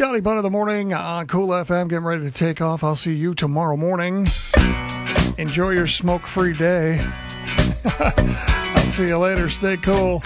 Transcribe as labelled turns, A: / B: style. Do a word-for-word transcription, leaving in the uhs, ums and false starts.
A: Scotty Bun of the Morning on Cool F M, getting ready to take off. I'll see you tomorrow morning. Enjoy your smoke-free day. I'll see you later. Stay cool.